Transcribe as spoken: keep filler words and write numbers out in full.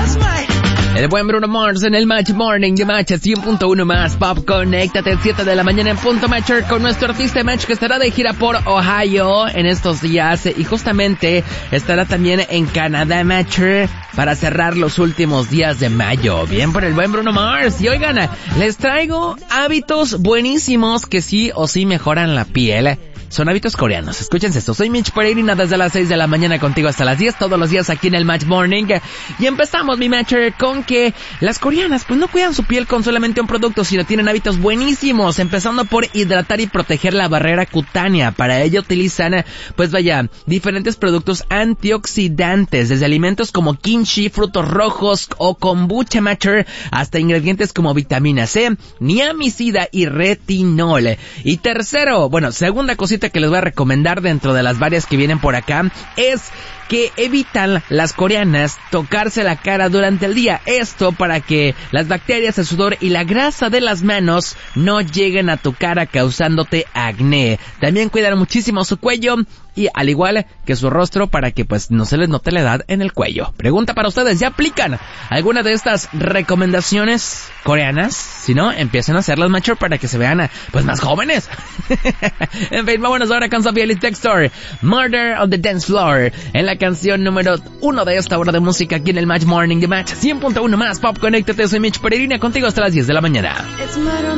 El buen Bruno Mars en el Match Morning de Match cien punto uno más Pop. Conéctate siete de la mañana en punto Matcher con nuestro artista Match, que estará de gira por Ohio en estos días y justamente estará también en Canadá Matcher para cerrar los últimos días de mayo. Bien por el buen Bruno Mars. Y oigan, les traigo hábitos buenísimos que sí o sí mejoran la piel. Son hábitos coreanos. Escúchense esto. Soy Mitch Pereira desde las seis de la mañana contigo hasta las diez, todos los días aquí en el Match Morning. Y empezamos, mi Matcher, con que las coreanas pues no cuidan su piel con solamente un producto, sino tienen hábitos buenísimos, empezando por hidratar y proteger la barrera cutánea. Para ello utilizan, pues vaya, diferentes productos antioxidantes, desde alimentos como kimchi, frutos rojos o kombucha, Matcher, hasta ingredientes como vitamina C, niamicida y retinol. Y tercero, bueno, segunda cosita que les voy a recomendar dentro de las varias que vienen por acá es que evitan las coreanas tocarse la cara durante el día. Esto para que las bacterias, el sudor y la grasa de las manos no lleguen a tu cara causándote acné. También cuidan muchísimo su cuello y al igual que su rostro para que pues no se les note la edad en el cuello. Pregunta para ustedes, ¿ya aplican alguna de estas recomendaciones coreanas? Si no, empiecen a hacerlas, macho, para que se vean pues más jóvenes. En fin, vámonos ahora con Sofía Ellis Textor, Murder on the Dance Floor, en la canción número uno de esta hora de música aquí en el Match Morning de Match cien punto uno más Pop. Conéctate, soy Mitch Pereira contigo hasta las diez de la mañana. It's murder